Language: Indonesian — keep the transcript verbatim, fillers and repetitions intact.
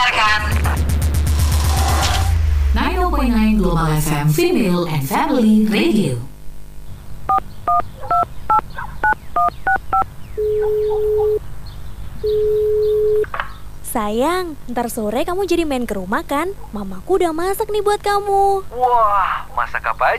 mendengarkan sembilan puluh koma sembilan Global F M Female and Family Radio. Sayang, ntar sore kamu jadi main ke rumah kan? Mamaku udah masak nih buat kamu. Wah, masak apa